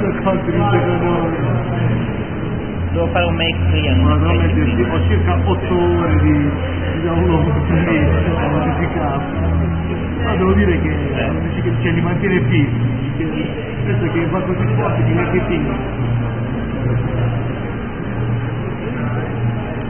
country secondo me. Devo fare un make clear. Naturalmente ho circa 8 ore di download di modificato. Ma devo dire che li mantiene fissi. Penso che va così forte che neanche fingono.